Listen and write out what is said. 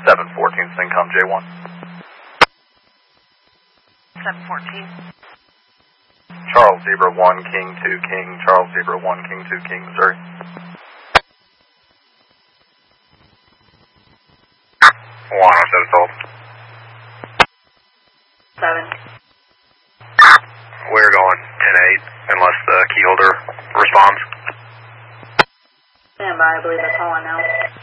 714 Syncom J1. 714. Charles Zebra 1 King 2 King, Charles Zebra 1 King 2 King, Missouri. 107 sold. 7. We're going 10-8 unless the key holder responds. Stand by, I believe they're calling now.